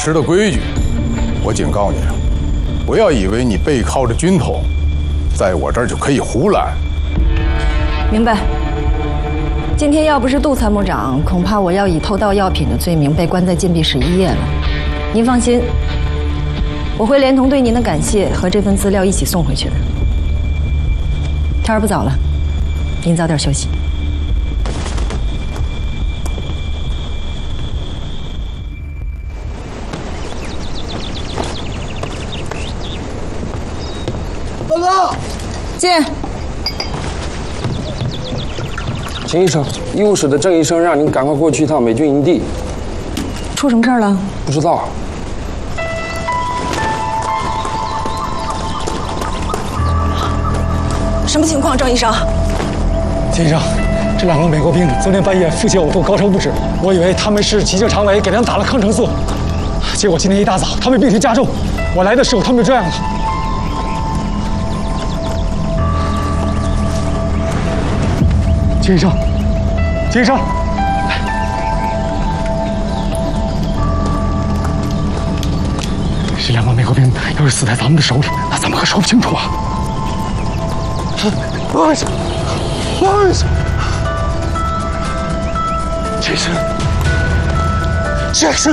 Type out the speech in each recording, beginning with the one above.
持的规矩。我警告你，不要以为你背靠着军统，在我这儿就可以胡来。 明白。今天要不是杜参谋长，恐怕我要以偷盗药品的罪名被关在禁闭室1夜了。您放心，我会连同对您的感谢和这份资料一起送回去的。天儿不早了，您早点休息。 报告， 进。 秦医生，医务室的郑医生让您赶快过去一趟美军营地。 出什么事儿了？ 不知道。 什么情况，郑医生？ 秦医生，这2个美国兵昨天半夜腹泻呕吐，高烧不止。我以为他们是急性肠胃，给他们打了抗生素，结果今天一大早他们病情加重，我来的时候他们就这样了。秦医生，秦医生，这2个美国兵要是死在咱们的手里，那咱们可说不清楚啊！不好意思，不好意思，杰森，杰森，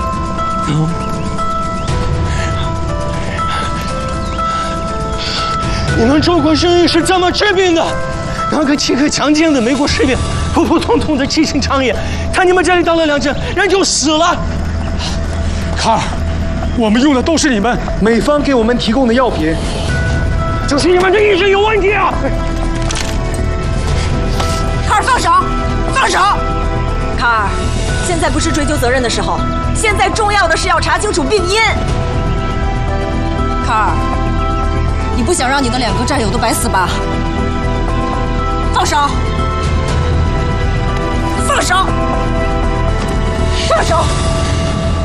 你们中国生意是这么治病的？2个体格强健的美国士兵，普普通通的急性肠炎，看你们这里打了2针，人就死了。卡尔，我们用的都是你们美方给我们提供的药品，就是你们的医生有问题啊！ 卡尔，放手，放手！卡尔，现在不是追究责任的时候，现在重要的是要查清楚病因。卡尔，你不想让你的2个战友都白死吧？放手！